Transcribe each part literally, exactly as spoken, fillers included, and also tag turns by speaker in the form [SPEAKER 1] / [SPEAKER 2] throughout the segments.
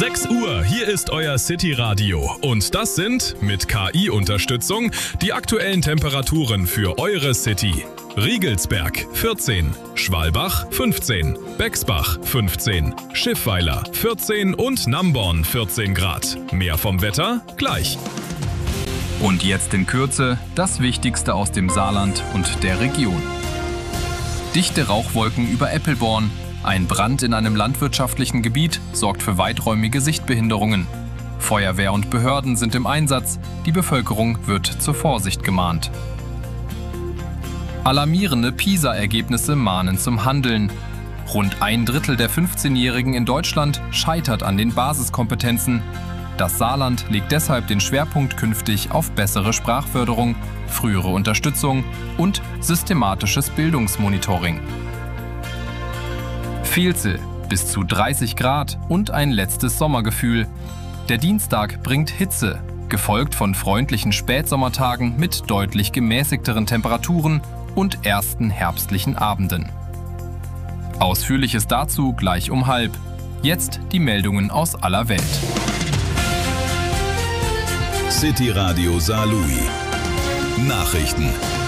[SPEAKER 1] sechs Uhr, hier ist euer City Radio und das sind, mit K I-Unterstützung, die aktuellen Temperaturen für eure City. Riegelsberg vierzehn, Schwalbach fünfzehn, Bexbach fünfzehn, Schiffweiler vierzehn und Namborn vierzehn Grad. Mehr vom Wetter gleich.
[SPEAKER 2] Und jetzt in Kürze das Wichtigste aus dem Saarland und der Region. Dichte Rauchwolken über Eppelborn. Ein Brand in einem landwirtschaftlichen Gebiet sorgt für weiträumige Sichtbehinderungen. Feuerwehr und Behörden sind im Einsatz. Die Bevölkerung wird zur Vorsicht gemahnt. Alarmierende PISA-Ergebnisse mahnen zum Handeln. Rund ein Drittel der fünfzehnjährigen in Deutschland scheitert an den Basiskompetenzen. Das Saarland legt deshalb den Schwerpunkt künftig auf bessere Sprachförderung, frühere Unterstützung und systematisches Bildungsmonitoring. Vielze, bis zu dreißig Grad und ein letztes Sommergefühl. Der Dienstag bringt Hitze, gefolgt von freundlichen Spätsommertagen mit deutlich gemäßigteren Temperaturen und ersten herbstlichen Abenden. Ausführliches dazu gleich um halb. Jetzt die Meldungen aus aller Welt.
[SPEAKER 3] City Radio Saarlouis. Nachrichten.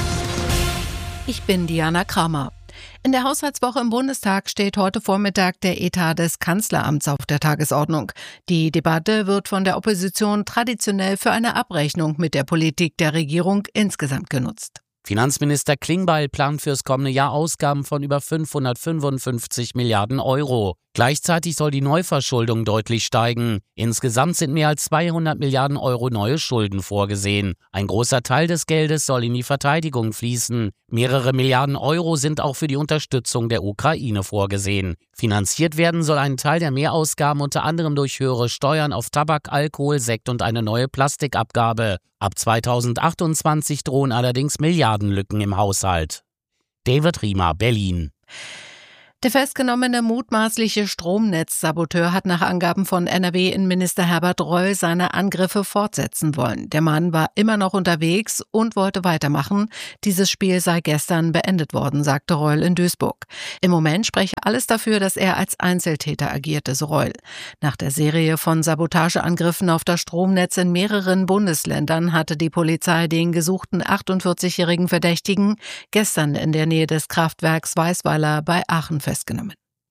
[SPEAKER 4] Ich bin Diana Kramer. In der Haushaltswoche im Bundestag steht heute Vormittag der Etat des Kanzleramts auf der Tagesordnung. Die Debatte wird von der Opposition traditionell für eine Abrechnung mit der Politik der Regierung insgesamt genutzt.
[SPEAKER 5] Finanzminister Klingbeil plant fürs kommende Jahr Ausgaben von über fünfhundertfünfundfünfzig Milliarden Euro. Gleichzeitig soll die Neuverschuldung deutlich steigen. Insgesamt sind mehr als zweihundert Milliarden Euro neue Schulden vorgesehen. Ein großer Teil des Geldes soll in die Verteidigung fließen. Mehrere Milliarden Euro sind auch für die Unterstützung der Ukraine vorgesehen. Finanziert werden soll ein Teil der Mehrausgaben unter anderem durch höhere Steuern auf Tabak, Alkohol, Sekt und eine neue Plastikabgabe. Ab zweitausendachtundzwanzig drohen allerdings Milliardenlücken im Haushalt. David Riemer, Berlin.
[SPEAKER 4] Der festgenommene mutmaßliche Stromnetzsaboteur hat nach Angaben von N R W-Innenminister Herbert Reul seine Angriffe fortsetzen wollen. Der Mann war immer noch unterwegs und wollte weitermachen. Dieses Spiel sei gestern beendet worden, sagte Reul in Duisburg. Im Moment spreche alles dafür, dass er als Einzeltäter agierte, so Reul. Nach der Serie von Sabotageangriffen auf das Stromnetz in mehreren Bundesländern hatte die Polizei den gesuchten achtundvierzigjährigen Verdächtigen gestern in der Nähe des Kraftwerks Weißweiler bei Aachen festgenommen.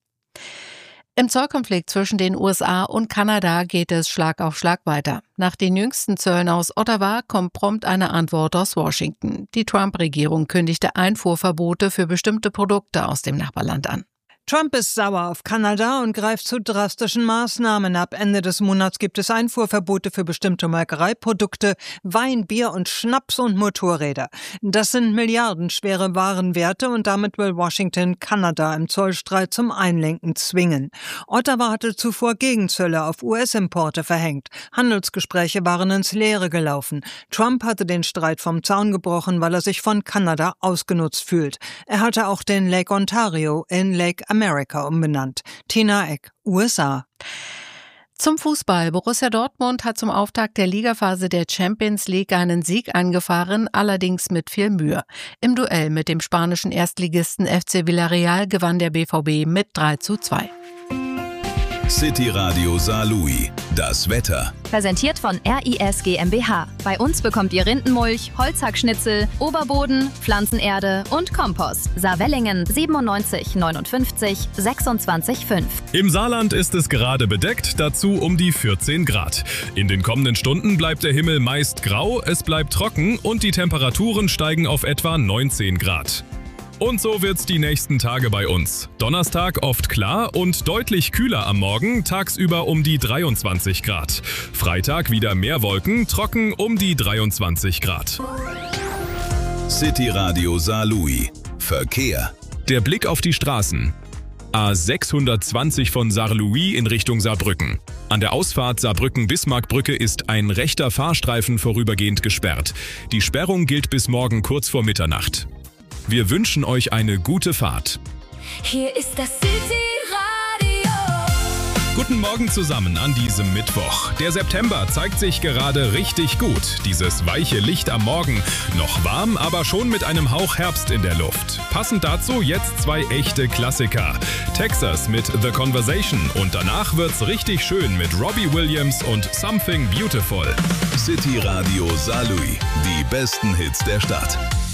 [SPEAKER 4] Im Zollkonflikt zwischen den U S A und Kanada geht es Schlag auf Schlag weiter. Nach den jüngsten Zöllen aus Ottawa kommt prompt eine Antwort aus Washington. Die Trump-Regierung kündigte Einfuhrverbote für bestimmte Produkte aus dem Nachbarland an.
[SPEAKER 6] Trump ist sauer auf Kanada und greift zu drastischen Maßnahmen. Ab Ende des Monats gibt es Einfuhrverbote für bestimmte Molkereiprodukte, Wein, Bier und Schnaps und Motorräder. Das sind milliardenschwere Warenwerte und damit will Washington Kanada im Zollstreit zum Einlenken zwingen. Ottawa hatte zuvor Gegenzölle auf U S-Importe verhängt. Handelsgespräche waren ins Leere gelaufen. Trump hatte den Streit vom Zaun gebrochen, weil er sich von Kanada ausgenutzt fühlt. Er hatte auch den Lake Ontario in Lake America umbenannt. Tina Eck, U S A.
[SPEAKER 4] Zum Fußball. Borussia Dortmund hat zum Auftakt der Ligaphase der Champions League einen Sieg eingefahren, allerdings mit viel Mühe. Im Duell mit dem spanischen Erstligisten F C Villarreal gewann der B V B mit drei zu zwei.
[SPEAKER 3] City Radio Saarlouis. Das Wetter.
[SPEAKER 7] Präsentiert von R I S GmbH. Bei uns bekommt ihr Rindenmulch, Holzhackschnitzel, Oberboden, Pflanzenerde und Kompost. Saarwellingen siebenundneunzig neunundfünfzig sechsundzwanzig fünf.
[SPEAKER 1] Im Saarland ist es gerade bedeckt, dazu um die vierzehn Grad. In den kommenden Stunden bleibt der Himmel meist grau, es bleibt trocken und die Temperaturen steigen auf etwa neunzehn Grad. Und so wird's die nächsten Tage bei uns. Donnerstag oft klar und deutlich kühler am Morgen, tagsüber um die dreiundzwanzig Grad. Freitag wieder mehr Wolken, trocken um die dreiundzwanzig Grad.
[SPEAKER 3] City Radio Saarlouis. Verkehr.
[SPEAKER 1] Der Blick auf die Straßen. A sechshundertzwanzig von Saarlouis in Richtung Saarbrücken. An der Ausfahrt Saarbrücken-Bismarckbrücke ist ein rechter Fahrstreifen vorübergehend gesperrt. Die Sperrung gilt bis morgen kurz vor Mitternacht. Wir wünschen euch eine gute Fahrt.
[SPEAKER 8] Hier ist das City Radio.
[SPEAKER 1] Guten Morgen zusammen an diesem Mittwoch. Der September zeigt sich gerade richtig gut. Dieses weiche Licht am Morgen. Noch warm, aber schon mit einem Hauch Herbst in der Luft. Passend dazu jetzt zwei echte Klassiker. Texas mit The Conversation und danach wird's richtig schön mit Robbie Williams und Something Beautiful.
[SPEAKER 3] City Radio Saarlouis. Die besten Hits der Stadt.